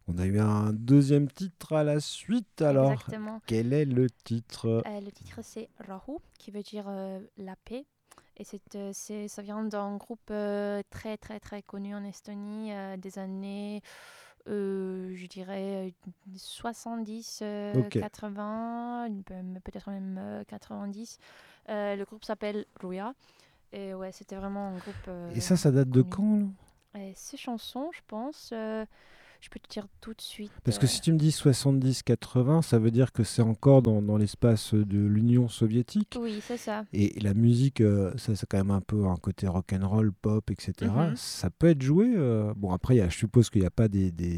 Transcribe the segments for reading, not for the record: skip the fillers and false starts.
On a eu un deuxième titre à la suite, alors. Exactement. Quel est le titre? Le titre c'est Rahu, qui veut dire la paix. Et ça vient d'un groupe très très très connu en Estonie des années, je dirais 70, Ok. 80, peut-être même 90. Le groupe s'appelle Ruya. Et ouais, c'était vraiment un groupe Et ça date de connu. quand, là? Et ces chansons, je pense, je peux te dire tout de suite. Parce que si tu me dis 70-80, ça veut dire que c'est encore dans l'espace de l'Union soviétique. Oui, c'est ça. Et la musique, ça c'est quand même un peu un côté rock'n'roll, pop, etc. Mhm. Ça peut être joué. Bon, après, je suppose qu'il n'y a pas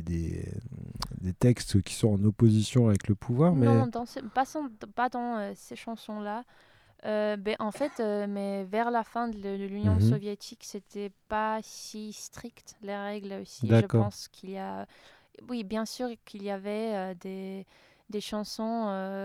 des textes qui sont en opposition avec le pouvoir, mais. Non, pas dans ces chansons-là. En fait, mais vers la fin de l'Union Mhm. soviétique, c'était pas si strict les règles aussi. Je D'accord. pense qu'il y a, oui, bien sûr qu'il y avait des chansons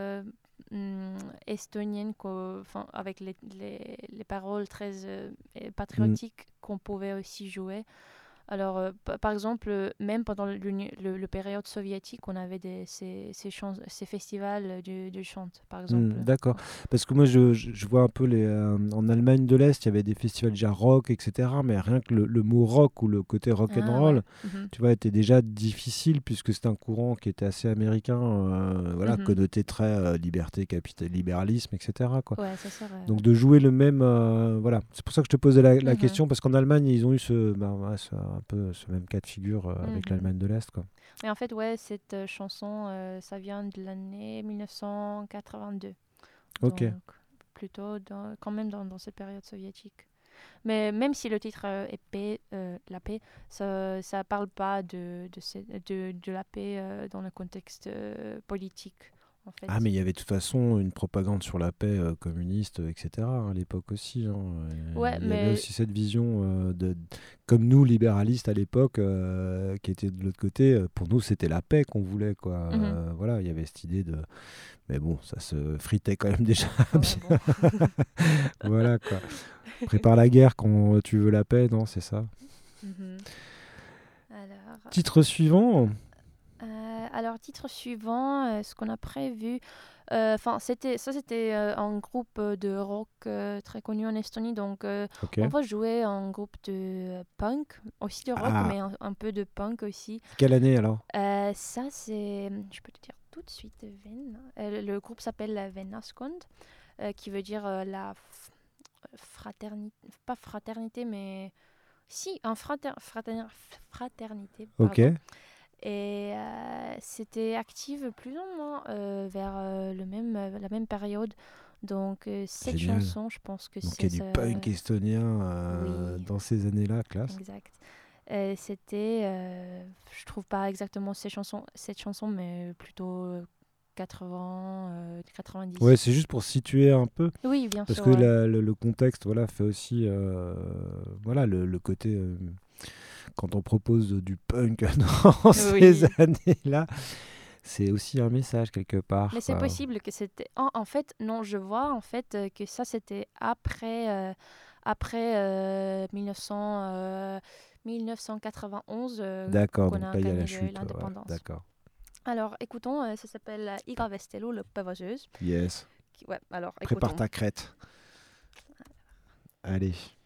estoniennes enfin, avec les paroles très Mm. patriotiques qu'on pouvait aussi jouer. Alors, par exemple, même pendant le période soviétique, on avait ces festivals du chant, par exemple. D'accord. Parce que moi, je vois un peu en Allemagne de l'Est, il y avait des festivals déjà rock, etc. Mais rien que le mot rock ou le côté rock and Ah roll, ouais. Mhm. tu vois, était déjà difficile puisque c'était un courant qui était assez américain, voilà, Mhm. connoté très liberté, capital, libéralisme, etc. quoi. Ouais, ça serait. Donc de jouer le même, voilà. C'est pour ça que je te posais la Mhm. question parce qu'en Allemagne, ils ont eu un peu ce même cas de figure avec Mhm. l'Allemagne de l'Est, quoi. Mais en fait, ouais, cette chanson, ça vient de l'année 1982. Ok. Donc, plutôt quand même dans cette période soviétique. Mais même si le titre est paix, la paix, ça parle pas de la paix dans le contexte politique, en Ah, fait. mais il y avait de toute façon une propagande sur la paix communiste, etc. À l'époque aussi, hein. Ouais, Il y avait mais. aussi cette vision comme nous, libéralistes à l'époque, qui était de l'autre côté. Pour nous, c'était la paix qu'on voulait, quoi. Mhm. Voilà, il y avait cette idée de. Mais bon, ça se fritait quand même déjà Ouais, bon. bien. Voilà, quoi. Prépare la guerre quand tu veux la paix, non, c'est ça. Mhm. Alors, Titre suivant. titre suivant, ce qu'on a prévu. Enfin, c'était un groupe de rock très connu en Estonie. Donc, Ok. on va jouer un groupe de punk, aussi de rock, Ah, mais un peu de punk aussi. quelle année alors? Ça, c'est. Je peux te dire tout de suite, Ven. Le groupe s'appelle la Vennaskond, qui veut dire fraternité. Pas fraternité, mais. Si, fraternité, Ok. pardon. Et c'était active plus ou moins vers la même période. Donc, cette Génial. chanson, je pense que Donc il y c'est a du ça. punk estonien Oui, dans ces années-là, classe. exact. C'était, je trouve pas exactement cette chanson, mais plutôt 80, Ouais, 90. c'est juste pour situer un peu, Oui, bien parce sûr, que ouais. le contexte, voilà, fait aussi, voilà, le côté quand on propose du punk dans ces Oui. années-là, c'est aussi un message quelque Mais part, c'est quoi. possible que c'était. En fait, non, je vois en fait que ça c'était après 1991 D'accord, qu'on donc a là il y a la gagné chute, ouais, l'indépendance. d'accord. Alors écoutons, ça s'appelle Iga Vestelu, le pavageuse. Yes. Ouais, alors Prépare écoutons. ta crête. Allez.